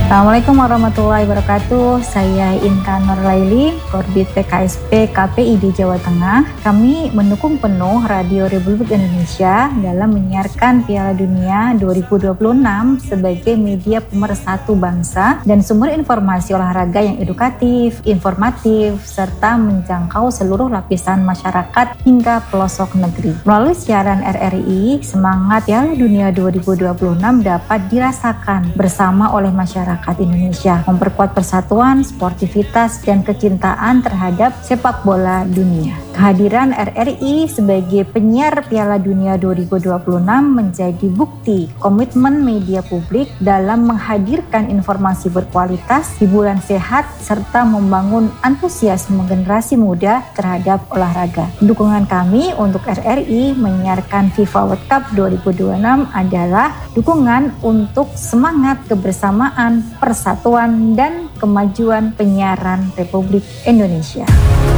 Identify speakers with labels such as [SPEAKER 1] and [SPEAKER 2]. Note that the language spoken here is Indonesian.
[SPEAKER 1] Assalamualaikum warahmatullahi wabarakatuh. Saya Intan Nurlaili, Korbit PKSP KPID Jawa Tengah. Kami mendukung penuh Radio Republik Indonesia dalam menyiarkan Piala Dunia 2026 sebagai media pemersatu bangsa dan sumber informasi olahraga yang edukatif, informatif, serta menjangkau seluruh lapisan masyarakat hingga pelosok negeri. Melalui siaran RRI, semangat Piala Dunia 2026 dapat dirasakan bersama oleh masyarakat Indonesia, memperkuat persatuan, sportivitas, dan kecintaan terhadap sepak bola dunia. Kehadiran RRI sebagai penyiar Piala Dunia 2026 menjadi bukti komitmen media publik dalam menghadirkan informasi berkualitas, hiburan sehat, serta membangun antusiasme generasi muda terhadap olahraga. Dukungan kami untuk RRI menyiarkan FIFA World Cup 2026 adalah dukungan untuk semangat kebersamaan, persatuan, dan kemajuan penyiaran Republik Indonesia.